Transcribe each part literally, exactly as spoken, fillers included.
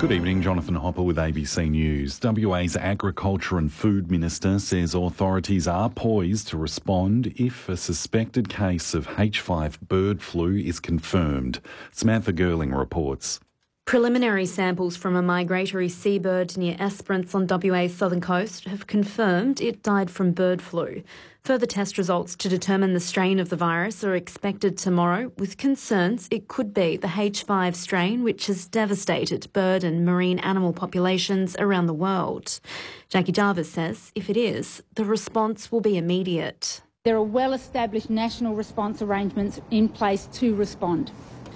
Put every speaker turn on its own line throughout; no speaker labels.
Good evening, Jonathan Hopper with A B C News. W A's Agriculture and Food Minister says authorities are poised to respond if a suspected case of H five bird flu is confirmed. Samantha Gerling reports.
Preliminary samples from a migratory seabird near Esperance on W A's southern coast have confirmed it died from bird flu. Further test results to determine the strain of the virus are expected tomorrow, with concerns it could be the H five strain, which has devastated bird and marine animal populations around the world. Jackie Jarvis says if it is, the response will be immediate.
There are well-established national response arrangements in place to respond.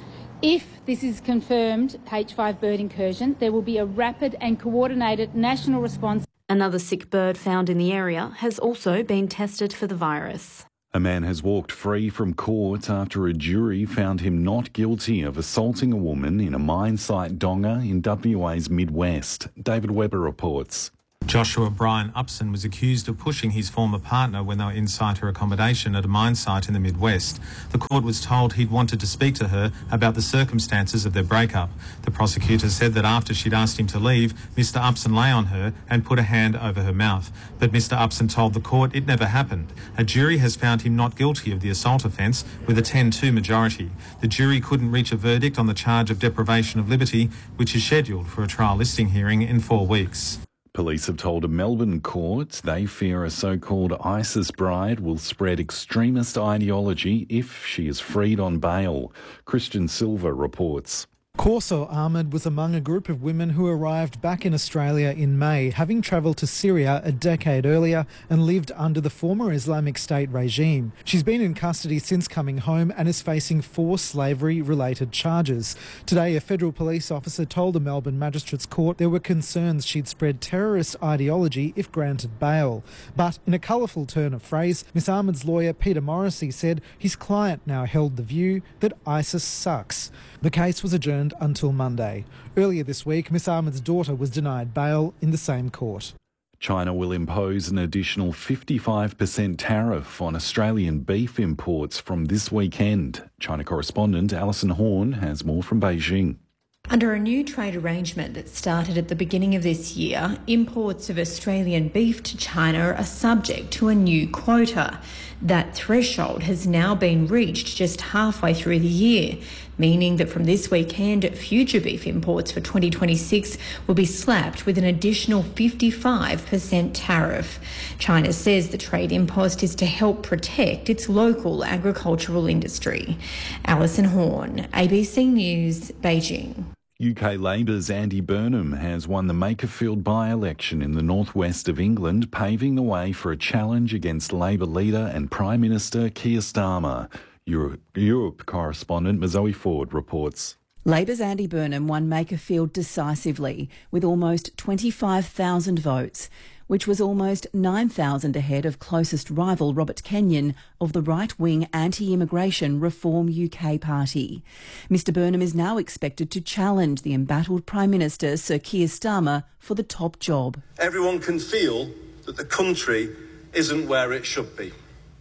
If this is confirmed H five bird incursion, there will be a rapid and coordinated national response.
Another sick bird found in the area has also been tested for the virus.
A man has walked free from court after a jury found him not guilty of assaulting a woman in a mine site donga in W A's Midwest. David Webber reports.
Joshua Brian Upson was accused of pushing his former partner when they were inside her accommodation at a mine site in the Midwest. The court was told he'd wanted to speak to her about the circumstances of their breakup. The prosecutor said that after she'd asked him to leave, Mister Upson lay on her and put a hand over her mouth. But Mister Upson told the court it never happened. A jury has found him not guilty of the assault offence with a ten two majority. The jury couldn't reach a verdict on the charge of deprivation of liberty, which is scheduled for a trial listing hearing in four weeks.
Police have told a Melbourne court they fear a so-called ISIS bride will spread extremist ideology if she is freed on bail. Christian Silva reports.
Corso Ahmed was among a group of women who arrived back in Australia in May, having travelled to Syria a decade earlier and lived under the former Islamic State regime. She's been in custody since coming home and is facing four slavery-related charges. Today, a federal police officer told the Melbourne Magistrates Court there were concerns she'd spread terrorist ideology if granted bail. But in a colourful turn of phrase, Miss Ahmed's lawyer Peter Morrissey said his client now held the view that ISIS sucks. The case was adjourned until Monday. Earlier this week, Miss Ahmed's daughter was denied bail in the same court.
China will impose an additional fifty-five percent tariff on Australian beef imports from this weekend. China correspondent Alison Horn has more from Beijing.
Under a new trade arrangement that started at the beginning of this year, imports of Australian beef to China are subject to a new quota. That threshold has now been reached just halfway through the year, meaning that from this weekend, future beef imports for twenty twenty-six will be slapped with an additional fifty-five percent tariff. China says the trade impost is to help protect its local agricultural industry. Alison Horn, A B C News, Beijing.
U K Labour's Andy Burnham has won the Makerfield by-election in the northwest of England, paving the way for a challenge against Labour leader and Prime Minister Keir Starmer. Europe, Europe correspondent Mazoe Ford reports.
Labor's Andy Burnham won Makerfield decisively with almost twenty-five thousand votes, which was almost nine thousand ahead of closest rival Robert Kenyon of the right-wing anti-immigration Reform U K party. Mister Burnham is now expected to challenge the embattled Prime Minister Sir Keir Starmer for the top job.
Everyone can feel that the country isn't where it should be.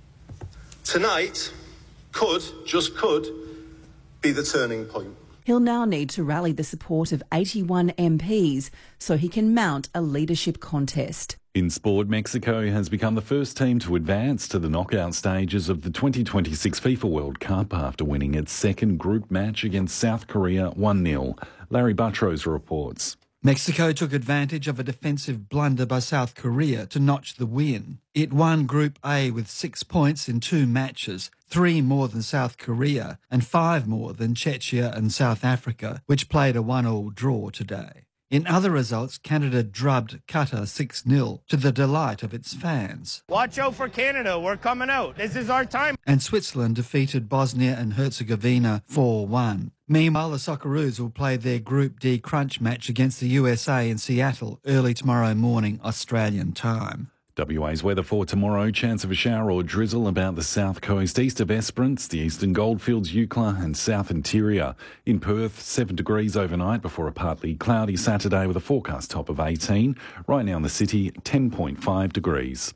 Tonight could, just could, be the turning point.
He'll now need to rally the support of eighty-one M Ps so he can mount a leadership contest.
In sport, Mexico has become the first team to advance to the knockout stages of the twenty twenty-six FIFA World Cup after winning its second group match against South Korea one nil. Larry Buttrose reports.
Mexico took advantage of a defensive blunder by South Korea to notch the win. It won Group A with six points in two matches, three more than South Korea and five more than Czechia and South Africa, which played a one all draw today. In other results, Canada drubbed Qatar six nil to the delight of its fans.
Watch out for Canada, we're coming out. This is our time.
And Switzerland defeated Bosnia and Herzegovina four one. Meanwhile, the Socceroos will play their Group D crunch match against the U S A in Seattle early tomorrow morning, Australian time.
W A's weather for tomorrow, chance of a shower or drizzle about the south coast, east of Esperance, the eastern Goldfields, Eucla and south interior. In Perth, seven degrees overnight before a partly cloudy Saturday with a forecast top of eighteen. Right now in the city, ten point five degrees.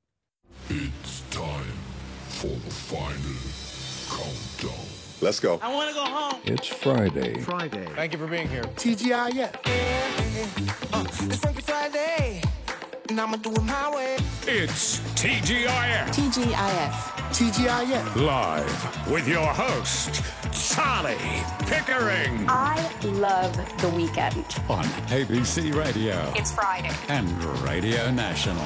It's time for the final countdown.
Let's go.
I want to go home.
It's Friday.
Friday. Thank you for being here.
T G I F. Uh, it's Funky Friday, and I'ma do it my way.
It's T G I F.
T G I F.
T G I F.
Live with your host, Charlie Pickering.
I love the weekend.
On A B C Radio.
It's Friday.
And Radio National.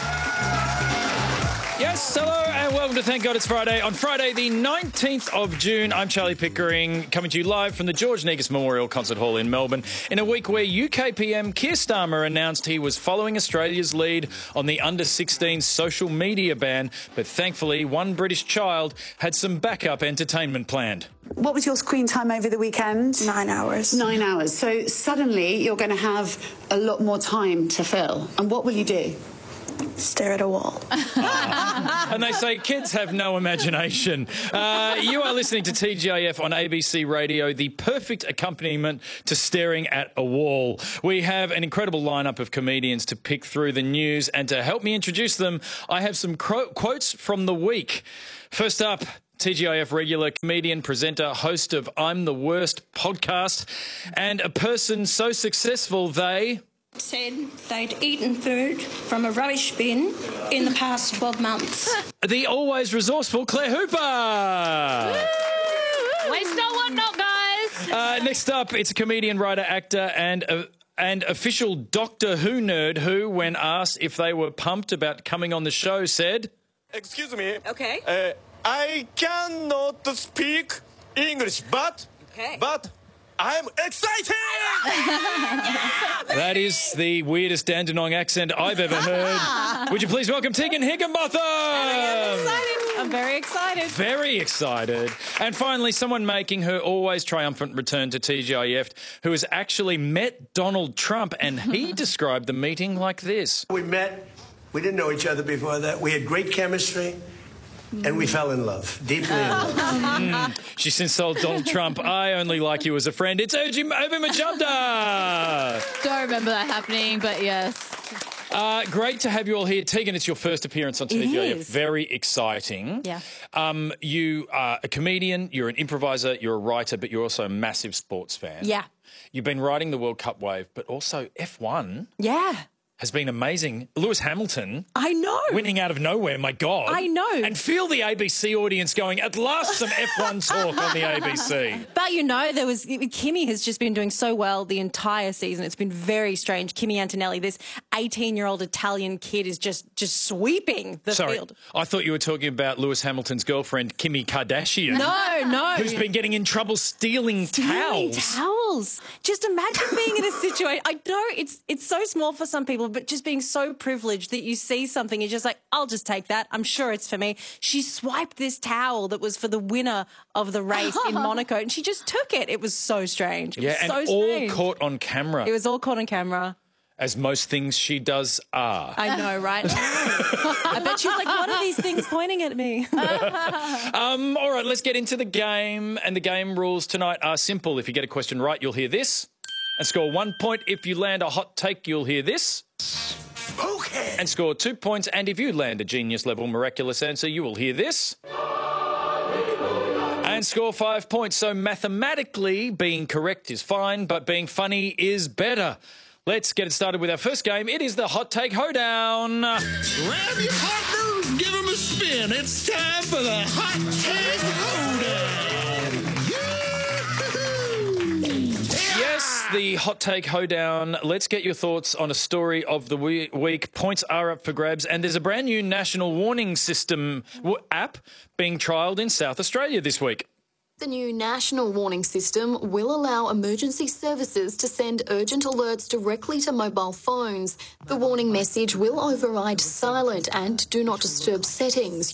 Yes, hello and welcome to Thank God It's Friday. On Friday, the nineteenth of June, I'm Charlie Pickering, coming to you live from the George Negus Memorial Concert Hall in Melbourne, in a week where U K P M Keir Starmer announced he was following Australia's lead on the under sixteen social media ban, but thankfully one British child had some backup entertainment planned.
What was your screen time over the weekend?
Nine hours.
Nine hours. So suddenly you're going to have a lot more time to fill. And what will you do?
Stare at a wall.
uh, and they say kids have no imagination. Uh, you are listening to T G I F on A B C Radio, the perfect accompaniment to staring at a wall. We have an incredible lineup of comedians to pick through the news, and to help me introduce them, I have some cro- quotes from the week. First up, T G I F regular comedian, presenter, host of I'm the Worst podcast, and a person so successful they
said they'd eaten food from a rubbish bin in the past twelve months.
The always resourceful Claire Hooper.
Waste not, want not, guys.
Uh, next up, it's a comedian, writer, actor, and a and official Doctor Who nerd who, when asked if they were pumped about coming on the show, said,
"Excuse me.
Okay.
Uh, I cannot speak English, but
okay.
but I'm excited."
That is the weirdest Dandenong accent I've ever heard. Would you please welcome Tegan Higginbotham?
I'm very excited.
Very excited. And finally, someone making her always triumphant return to T G I F who has actually met Donald Trump, and he described the meeting like this.
We met. We didn't know each other before that. We had great chemistry. And we fell in love, deeply in love.
mm, she since told Donald Trump, "I only like you as a friend." It's Urji Majumdar.
Don't remember that happening, but yes.
Uh, great to have you all here. Tegan, it's your first appearance on T G I F. Very exciting.
Yeah.
Um, you are a comedian, you're an improviser, you're a writer, but you're also a massive sports fan.
Yeah.
You've been riding the World Cup wave, but also F one.
Yeah.
Has been amazing. Lewis Hamilton.
I know.
Winning out of nowhere, my God.
I know.
And feel the A B C audience going, at last some F one talk on the A B C.
But, you know, there was Kimi has just been doing so well the entire season. It's been very strange. Kimi Antonelli, this eighteen-year-old Italian kid, is just just sweeping the
Sorry,
field.
I thought you were talking about Lewis Hamilton's girlfriend, Kimi Kardashian.
No, no.
Who's been getting in trouble stealing,
stealing
towels.
towels. Just imagine being in a situation. I know it's it's so small for some people, but just being so privileged that you see something, you're just like, I'll just take that. I'm sure it's for me. She swiped this towel that was for the winner of the race in Monaco, and she just took it. It was so strange. It
yeah,
was
and
so
all
strange.
caught on camera.
It was all caught on camera.
As most things she does are.
I know, right? I bet she's like, what are these things pointing at me?
um, all right, let's get into the game. And the game rules tonight are simple. If you get a question right, you'll hear this. And score one point. If you land a hot take, you'll hear this.
Okay.
And score two points. And if you land a genius-level miraculous answer, you will hear this. And score five points. So mathematically, being correct is fine, but being funny is better. Let's get it started with our first game. It is the Hot Take Hoedown.
Grab your partner, give them a spin. It's time for the Hot Take Hoedown.
Yes, the Hot Take Hoedown. Let's get your thoughts on a story of the week. Points are up for grabs, and there's a brand new national warning system app being trialled in South Australia this week.
The new national warning system will allow emergency services to send urgent alerts directly to mobile phones. The warning message will override silent and do not disturb settings.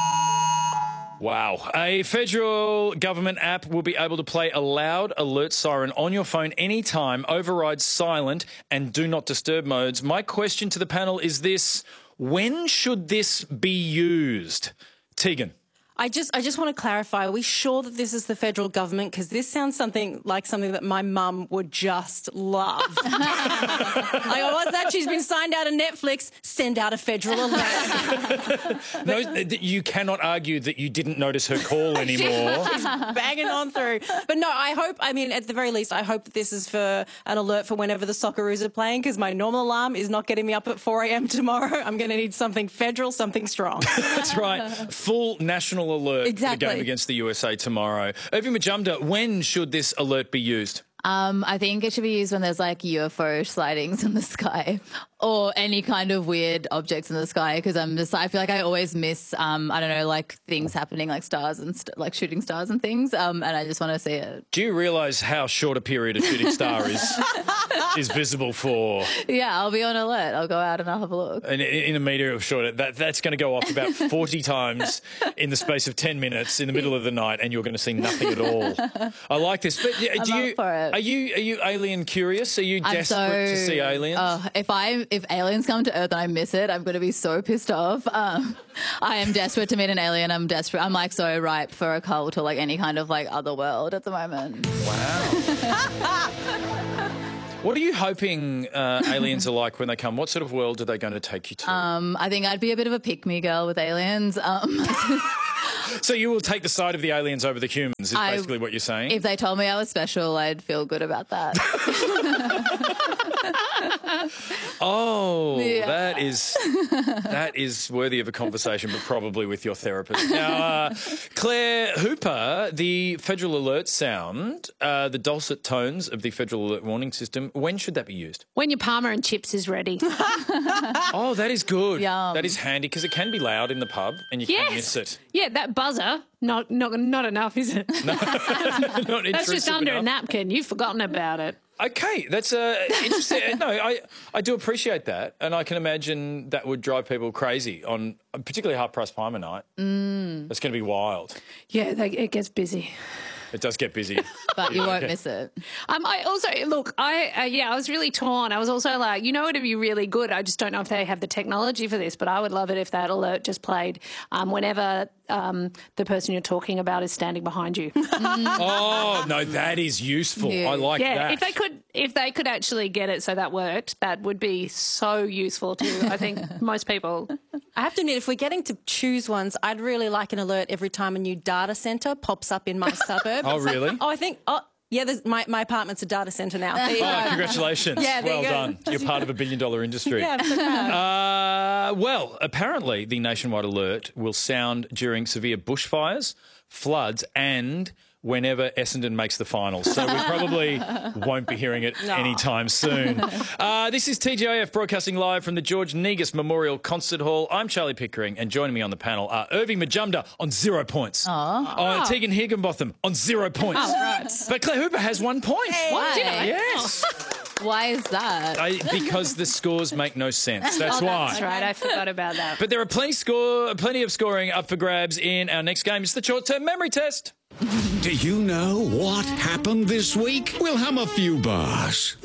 Wow. A federal government app will be able to play a loud alert siren on your phone anytime, override silent and do not disturb modes. My question to the panel is this: when should this be used? Tegan.
I just, I just want to clarify. Are we sure that this is the federal government? Because this sounds something like something that my mum would just love. Like, what's that? She's been signed out of Netflix. Send out a federal alert.
No, th- you cannot argue that you didn't notice her call anymore.
She's banging on through. But no, I hope, I mean, at the very least, I hope that this is for an alert for whenever the Socceroos are playing, because my normal alarm is not getting me up at four a.m. tomorrow. I'm going to need something federal, something strong.
That's right. Full national alert
Exactly.
for the game against the U S A tomorrow. Irvi Majumdar, when should this alert be used?
Um, I think it should be used when there's like U F O sightings in the sky or any kind of weird objects in the sky, because I'm just, I feel like I always miss, um, I don't know, like things happening, like stars and st- like shooting stars and things, um, and I just want to see it.
Do you realise how short a period a shooting star is is visible for?
Yeah, I'll be on alert. I'll go out and I'll have a look.
In, in a metre of short, that that's going to go off about forty times in the space of ten minutes in the middle of the night, and you're going to see nothing at all. I like this. But do
I'm
you
up for it.
are you are you alien curious? Are you
I'm
desperate
so,
to see aliens?
Oh, if I if aliens come to Earth and I miss it, I'm going to be so pissed off. Um, I am desperate to meet an alien. I'm desperate. I'm like so ripe for a cult or like any kind of like other world at the moment.
Wow. What are you hoping uh, aliens are like when they come? What sort of world are they going to take you to?
Um, I think I'd be a bit of a pick-me girl with aliens. Um,
So you will take the side of the aliens over the humans, is
I-
basically what you're saying?
if they told me I was special, I'd feel good about that.
Oh,
Yeah.
that is that is worthy of a conversation, but probably with your therapist. Now, uh, Claire Hooper, the Federal Alert sound, uh, the dulcet tones of the Federal Alert warning system, when should that be used?
When your Parma and chips is ready.
Oh, that is good.
Yum.
That is handy because it can be loud in the pub and you
Yes.
can miss it.
Yeah, that buzzer, not not not enough, is it?
Not
That's just
intrusive
under
enough.
a napkin. You've forgotten about it.
Okay, that's uh, interesting. No, I, I do appreciate that, and I can imagine that would drive people crazy on particularly half-price Parma night.
Mm.
It's going to be wild.
Yeah, they, it gets busy.
It does get busy.
But you won't
Okay.
miss it.
Um, I also look. I uh, yeah, I was really torn. I was also like, you know, it'd be really good. I just don't know if they have the technology for this, but I would love it if that alert just played um, whenever um, the person you're talking about is standing behind you.
Oh no, that is useful. I like
yeah,
that.
if they could, if they could actually get it so that worked, that would be so useful to I think most people.
I have to admit, if we're getting to choose ones, I'd really like an alert every time a new data centre pops up in my suburb.
Oh,
It's like,
really?
oh, I think, oh, yeah, there's, my, my apartment's a data centre now. There you
Oh,
go.
congratulations.
Yeah, there
well
you go.
done. You're part of a billion dollar industry.
Yeah, I'm so proud.
Uh, well, apparently the nationwide alert will sound during severe bushfires, floods, and whenever Essendon makes the finals. So we probably won't be hearing it
No.
anytime soon. Uh, this is T G I F broadcasting live from the George Negus Memorial Concert Hall. I'm Charlie Pickering, and joining me on the panel are Irvi Majumdar on zero points.
Oh.
Uh, Tegan Higginbotham on zero points.
Oh, right.
But Claire Hooper has one point.
Why? Did I?
Yes.
Why is that?
I, because the scores make no sense. That's
oh,
why.
That's right. I forgot about that.
But there are plenty score, plenty of scoring up for grabs in our next game. It's the short-term memory test.
Do you know what happened this week? We'll hum a few bars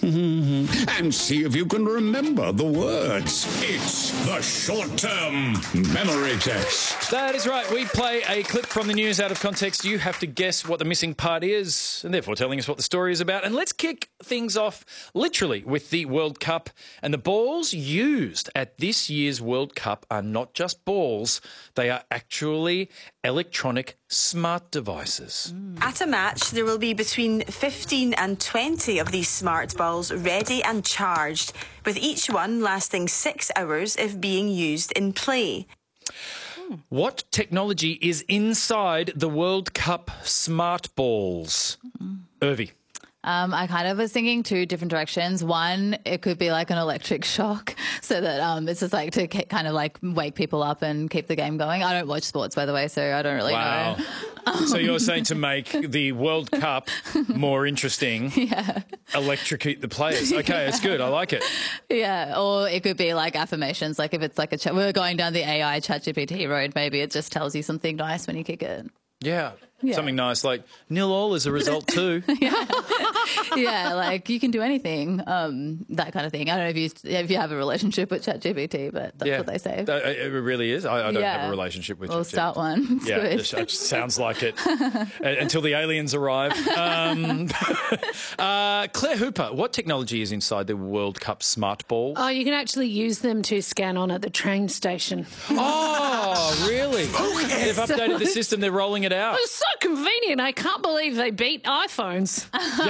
and see if you can remember the words. It's the short-term memory test.
That is right. We play a clip from the news out of context. You have to guess what the missing part is, and therefore telling us what the story is about. And let's kick things off literally with the World Cup. And the balls used at this year's World Cup are not just balls. They are actually electronic smart devices.
At a match, there will be between fifteen and twenty of these smart balls ready and charged, with each one lasting six hours if being used in play.
What technology is inside the World Cup smart balls? Irvi.
Um, I kind of was thinking two different directions. One, it could be like an electric shock, so that um, it's just like to ke- kind of like wake people up and keep the game going. I don't watch sports, by the way, so I don't really
Wow.
know.
So you're saying to make the World Cup more interesting,
yeah.
electrocute the players. Okay, it's good. I like it.
Yeah, or it could be like affirmations. Like if it's like a chat, we're going down the A I ChatGPT road, maybe it just tells you something nice when you kick it.
Yeah.
Yeah.
Something nice like nil all as a result too.
Yeah, like you can do anything, um, that kind of thing. I don't know if you if you have a relationship with ChatGPT, but that's
yeah.
what they say.
Uh, It really is. I, I don't
Yeah.
have a relationship with
We'll
ChatGPT.
start one. It's
Yeah,
good.
it it sounds like it. Uh, Until the aliens arrive. Um, uh, Claire Hooper, what technology is inside the World Cup smart ball?
Oh, you can actually use them to scan on at the train station.
Oh, really? They've updated the system. They're rolling it out.
It's so convenient. I can't believe they beat iPhones.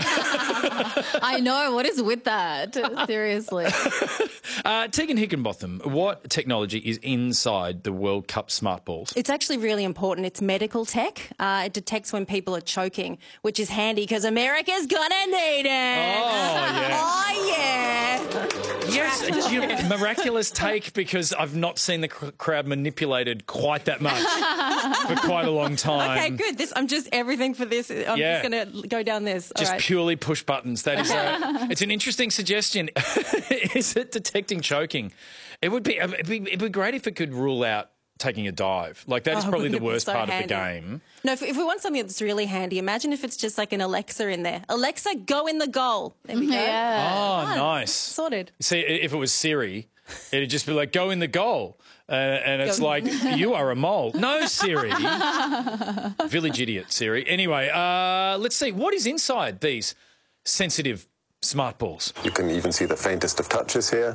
I know. What is with that? Seriously.
Uh, Tegan Higginbotham, what technology is inside the World Cup smart balls?
It's actually really important. It's medical tech. Uh, it detects when people are choking, which is handy because America's gonna need it.
Oh, yeah.
Oh, yeah.
Yes, it's your miraculous take because I've not seen the cr- crowd manipulated quite that much for quite a long time.
Okay, good. This I'm just everything for this. I'm
Yeah.
just going to go down this. All
Just
right.
purely push buttons. That is, a, it's an interesting suggestion. Is it detecting choking? It would be. It'd be, it'd be great if it could rule out taking a dive. Like that is
Oh,
probably the
wouldn't it be
worst
so
part
handy?
of the game.
No, if, if we want something that's really handy, imagine if it's just like an Alexa in there. Alexa, go in the goal. There we go.
Oh,
Done.
nice.
Sorted.
See, if it was Siri, it'd just be like, go in the goal. Uh, and it's
Go-
like, you are a mole. No, Siri. Village idiot, Siri. Anyway, uh, let's see. What is inside these sensitive smart balls?
You can even see the faintest of touches here.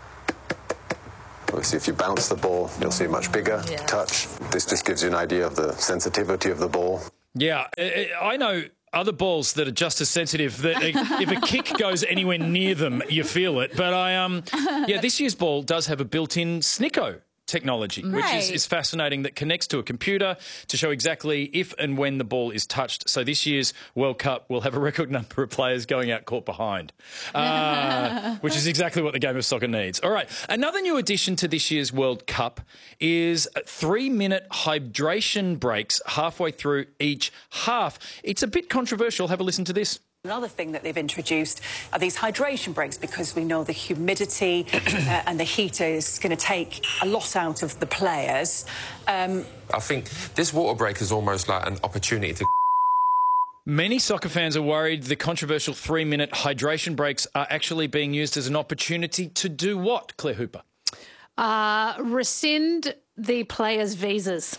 Obviously, if you bounce the ball, you'll see a much bigger
Yeah.
touch. This just gives you an idea of the sensitivity of the ball.
Yeah, I I know other balls that are just as sensitive that if a kick goes anywhere near them, you feel it. But I, um, yeah, this year's ball does have a built-in Snicko technology, which is,
Great.
is fascinating, that connects to a computer to show exactly if and when the ball is touched. So this year's World Cup will have a record number of players going out caught behind, uh, which is exactly what the game of soccer needs. All right, another new addition to this year's World Cup is three-minute hydration breaks halfway through each half. It's a bit controversial. Have a listen to this.
Another thing that they've introduced are these hydration breaks, because we know the humidity uh, and the heat is going to take a lot out of the players. Um,
I think this water break is almost like an opportunity to...
Many soccer fans are worried the controversial three-minute hydration breaks are actually being used as an opportunity to do what, Claire Hooper?
Uh, rescind the players' visas.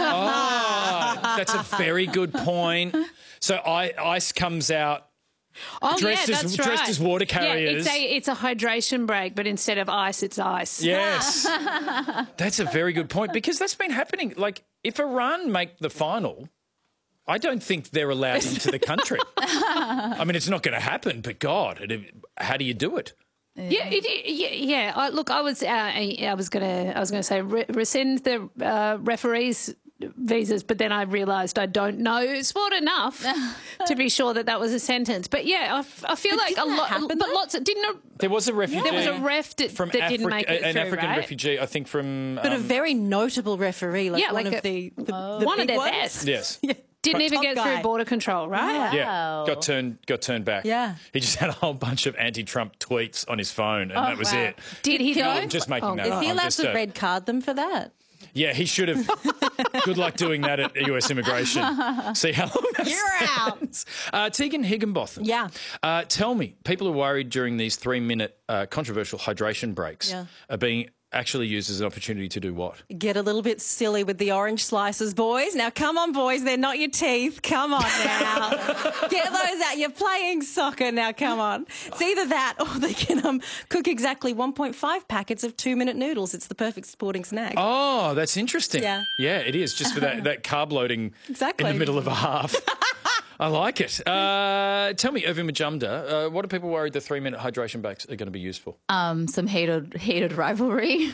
Oh, that's a very good point. So I, ICE comes out
Oh,
dressed
yeah,
as
that's
dressed
right.
as water
Yeah,
carriers.
it's a it's a hydration break, but instead of ice, it's ice.
Yes. That's a very good point, because that's been happening. Like, if Iran make the final, I don't think they're allowed into the country. I mean, it's not going to happen, but God, it, how do you do it?
Yeah, it, it- yeah. yeah. I, look, I was, uh, I was gonna, I was gonna say re- rescind the uh, referees' visas, but then I realised I don't know sport enough to be sure that that was a sentence. But yeah, I, f- I feel
But
like a
didn't that
lot,
happen,
but
though?
lots of didn't.
There was a refugee.
There was a ref that,
from
that didn't
Afri-
make it
an
through,
African
right?
refugee, I think from.
But a
um,
very notable referee, like
Yeah,
one
like
of
a-
the, the,
uh,
the
one of
big
their
ones.
best.
Yes.
Didn't even
Top
get
guy.
through border control, right?
Yeah, got turned got turned back.
Yeah.
He just had a whole bunch of anti-Trump tweets on his phone, and
Oh,
that was
wow.
it.
Did he
No,
though?
I'm just making
Oh,
that
Is
up.
he
I'm
allowed
just,
to
uh,
red card them for that?
Yeah, he should have. Good luck doing that at U S immigration. See how long that
You're out.
stands. Uh, Tegan Higginbotham.
Yeah.
Uh, tell me, people are worried during these three-minute uh, controversial hydration breaks
Yeah.
are being actually used as an opportunity to do what?
Get a little bit silly with the orange slices, boys. Now, come on, boys. They're not your teeth. Come on now. Get those out. You're playing soccer now. Come on. It's either that or they can um, cook exactly one point five packets of two-minute noodles. It's the perfect sporting snack.
Oh, that's interesting.
Yeah.
Yeah, it is, just for that, that carb loading
Exactly.
in the middle of a half. I like it. Uh, tell me, Irvin Majumdar, uh, what are people worried the three-minute hydration breaks are going to be used for?
Um, some heated heated rivalry.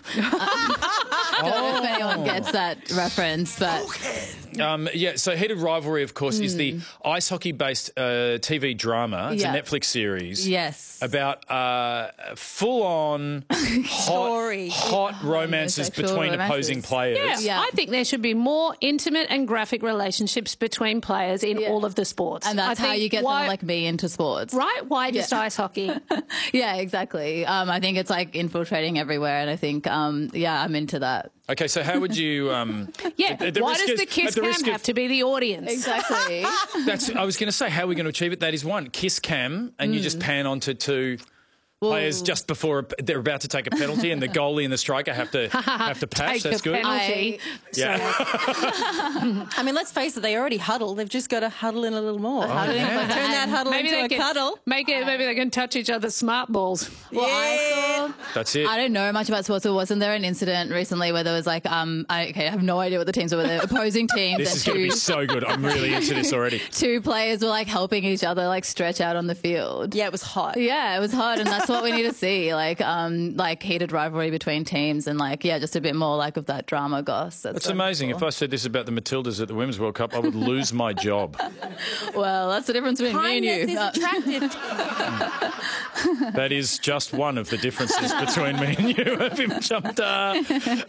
I don't know if anyone gets that reference, but
Um, yeah, so Heated Rivalry, of course, is the ice hockey-based uh, T V drama. It's
Yeah.
a Netflix series.
yes.
About uh, full-on hot,
Story.
hot romances
Homosexual
between
romances.
opposing players.
Yeah,
Yeah.
I think there should be more intimate and graphic relationships between players in
Yeah.
all of the sports.
And that's
I
how
think
you get
why,
someone like me into sports.
right? Why just
Yeah.
ice hockey?
Yeah, exactly. Um, I think it's like infiltrating everywhere, and I think, um, yeah, I'm into that.
Okay, so how would you? Um,
Yeah,
at the
why
risk
does
of-
the kiss
at the
cam
risk of-
have to be the audience?
Exactly.
That's. I was going to say, how are we going to achieve it? That is one kiss cam, and you just
Mm.
pan onto two players just before a, they're about to take a penalty, and the goalie and the striker have to have to patch.
Take
That's
a
good.
penalty.
Yeah.
I mean, let's face it, they already huddle. They've just got to huddle in a little more.
Huddle in.
Turn that huddle
Maybe
into
they
a
can
cuddle.
Make it. Maybe they can touch each other's smart balls.
Well, I saw,
That's it.
I don't know much about sports, but wasn't there an incident recently where there was like, um, I, okay, I have no idea what the teams were, but the opposing teams.
This
and
is going to be
two-
so good. I'm really into this already.
Two players were like helping each other like stretch out on the field.
Yeah, it was hot.
Yeah, it was hot, and that's what we need to see. Like, um, like heated rivalry between teams, and like, yeah, just a bit more like of that drama, goss.
That's amazing. If I said this about the Matildas at the Women's World Cup, I would lose my job.
Well, that's the difference between me and you.
Kindness is attractive.
That is just one of the differences between me and you. Have jumped. Uh...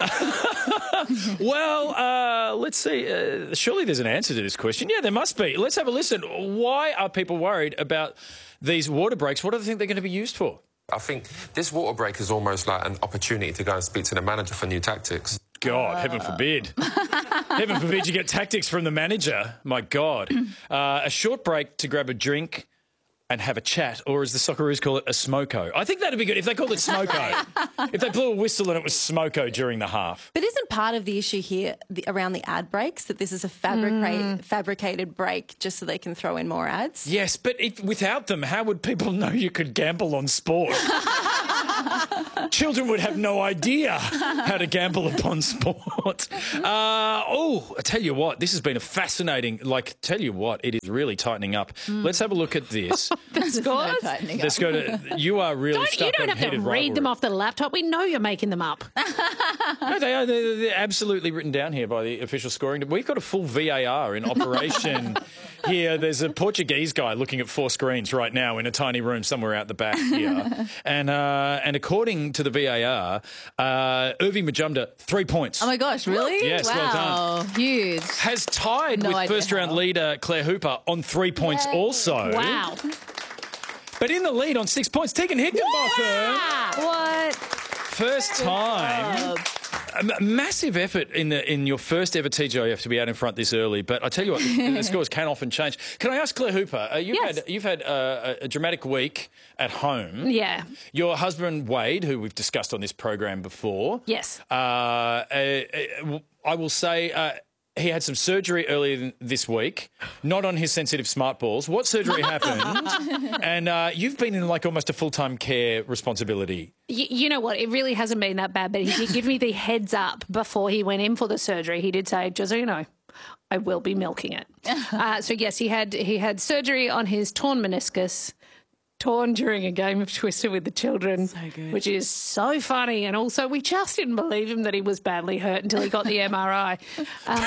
well, uh, let's see. Uh, surely there's an answer to this question. Yeah, there must be. Let's have a listen. Why are people worried about these water breaks? What do they think they're going to be used for?
I think this water break is almost like an opportunity to go and speak to the manager for new tactics.
God, heaven forbid. Heaven forbid you get tactics from the manager. My God. Uh, a short break to grab a drink and have a chat, or as the Socceroos call it, a smoko. I think that'd be good if they called it smoko. If they blew a whistle and it was smoko during the half.
But isn't part of the issue here the, around the ad breaks that this is a fabricate,
Mm.
fabricated break just so they can throw in more ads?
Yes, but if, without them, how would people know you could gamble on sport? Children would have no idea how to gamble upon sport. Uh, oh, I tell you what, this has been a fascinating, like, tell you what, it is really tightening up.
Mm.
Let's have a look at this.
The scores?
Let's go to, you are really
Don't,
stuck
you don't
on
have to
heated
read
rivalry.
them off the laptop. We know you're making them up.
No, they are. They're, they're absolutely written down here by the official scoring. We've got a full V A R in operation here. There's a Portuguese guy looking at four screens right now in a tiny room somewhere out the back here. And uh, and according to the V A R, uh, Irving Majumdar, three points.
Oh my gosh, really?
Yes,
wow.
well done.
Huge.
Has tied
No
with
idea
first round
how.
leader Claire Hooper on three points also.
Wow.
But in the lead on six points, Tegan Higginbotham.
What?
First time. A m- massive effort in the in your first ever T G I F to be out in front this early, but I tell you what, the, the scores can often change. Can I ask Claire Hooper? Uh, you've
Yes.
had you've had uh, a, a dramatic week at home.
Yeah.
Your husband Wade, who we've discussed on this program before.
Yes.
Uh, uh, uh, I will say. Uh, He had some surgery earlier th- this week, not on his sensitive smart balls. What surgery happened? And uh, you've been in like almost a full-time care responsibility.
Y- you know what? It really hasn't been that bad, but he did give me the heads up before he went in for the surgery. He did say, just so you know, I will be milking it. uh, so yes, he had he had surgery on his torn meniscus, torn during a game of Twister with the children,
So good.
which is so funny. And also, we just didn't believe him that he was badly hurt until he got the M R I. Um,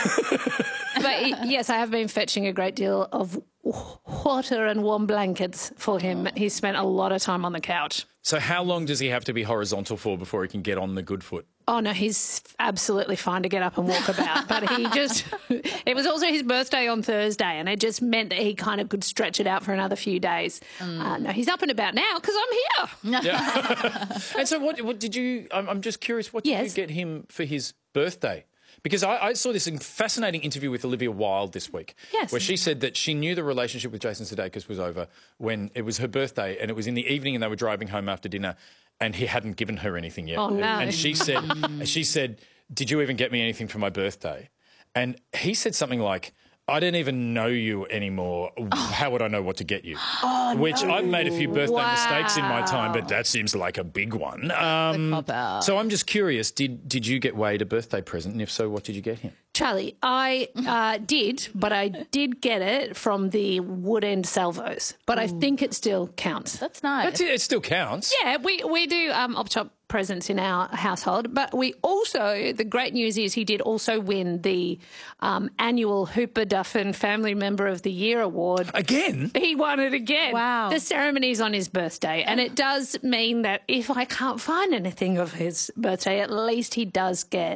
but he- yes, I have been fetching a great deal of w- water and warm blankets for him. He's spent a lot of time on the couch.
So how long does he have to be horizontal for before he can get on the good foot?
Oh, no, he's absolutely fine to get up and walk about. But he just, it was also his birthday on Thursday, and it just meant that he kind of could stretch it out for another few days. Uh, no, he's up and about now because I'm here.
Yeah. And so what, what did you, I'm, I'm just curious, what did
Yes.
you get him for his birthday? Because I, I saw this fascinating interview with Olivia Wilde this week,
Yes.
where she said that she knew the relationship with Jason Sudeikis was over when it was her birthday, and it was in the evening, and they were driving home after dinner, and he hadn't given her anything yet.
Oh, no.
And she said, she said, "Did you even get me anything for my birthday?" And he said something like, "I don't even know you anymore. How would I know what to get you?"
Oh,
Which
no.
I've made a few birthday
Wow.
mistakes in my time, but that seems like a big one. Um,
cop-out.
so I'm just curious, did did you get Wade a birthday present? And if so, what did you get him?
Charlie, I uh, did, but I did get it from the wood end salvos. But I think it still counts.
That's nice.
That's it, it still counts.
Yeah, we, we do um, op-top presents in our household, but we also, the great news is he did also win the um, annual Hooper Duffin Family Member of the Year award.
Again?
He won it again.
Wow.
The ceremony's on his birthday, and it does mean that if I can't find anything of his birthday, at least he does get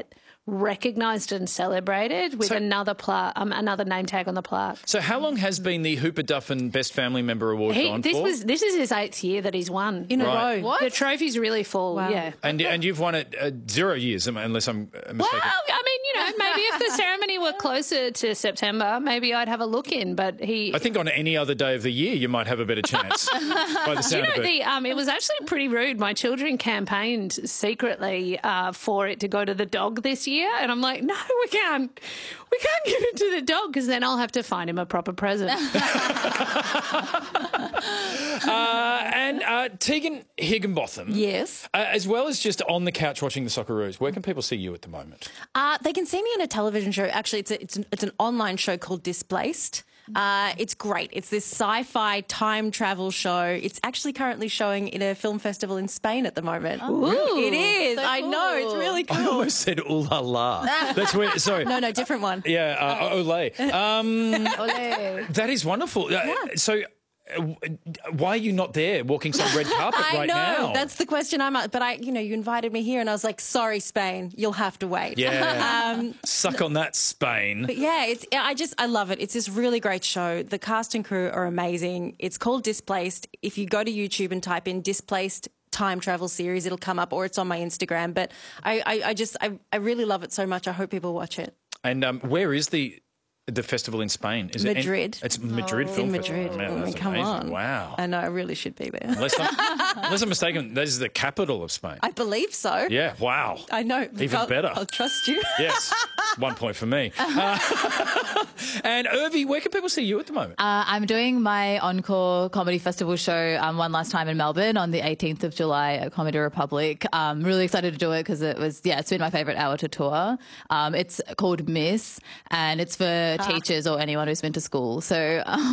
recognised and celebrated with
So-
another pla- um, another name tag on the plaque.
So how long has been the Hooper Duffin Best Family Member Award
He,
gone
this
for?
was this is his eighth year that he's won in
Right.
a row.
What?
The trophy's really full. Yeah.
And and you've won it uh, zero years, unless I'm uh,
Well,
mistaken.
I mean, you know, maybe if the ceremony were closer to September, maybe I'd have a look in. But he,
I think on any other day of the year, you might have a better chance. by the
you
sound
know,
of it.
the um, it was actually pretty rude. My children campaigned secretly uh, for it to go to the dog this year, and I'm like, no, we can't, we can't give it to the dog because then I'll have to find him a proper present.
Uh, and uh, Tegan Higginbotham.
Yes.
Uh, as well as just on the couch watching the Socceroos, where can people see you at the moment?
Uh, they can see me on a television show. Actually, it's a, it's an, it's an online show called Displaced. Uh, it's great. It's this sci-fi time travel show. It's actually currently showing in a film festival in Spain at the moment.
Ooh,
it is.
so
I know. It's
cool.
really cool.
I almost said ooh la la. That's where. Sorry.
No, no, different one.
Yeah, uh, Olay. Um,
Ole.
that is wonderful. Uh, So, uh, why are you not there walking some red carpet
I
right
know.
now?
That's the question I'm at. But I, you know, you invited me here, and I was like, sorry, Spain, you'll have to wait.
Yeah.
um,
Suck on that, Spain.
But yeah, it's I just I love it. It's this really great show. The cast and crew are amazing. It's called Displaced. If you go to YouTube and type in Displaced time travel series, it'll come up, or it's on my Instagram. But I, I, I just I, I really love it so much. I hope people watch it.
And um, where is the the festival in Spain? Is
Madrid.
It, it's Madrid
Oh.
Film
In
Festival.
Madrid.
Oh, man,
I mean,
that's
come
amazing.
on.
Wow.
I know. I really should be there.
Unless I'm, unless I'm mistaken, that is the capital of Spain.
I believe so.
Yeah. Wow.
I know.
Even
I'll,
better.
I'll trust you.
Yes. One point for me. Uh, and Irvi, where can people see you at the moment?
Uh, I'm doing my Encore Comedy Festival show um, one last time in Melbourne on the eighteenth of July at Comedy Republic. I'm really excited to do it because it was, yeah, it's been my favourite hour to tour. Um, it's called Miss, and it's for teachers or anyone who's been to school. So um,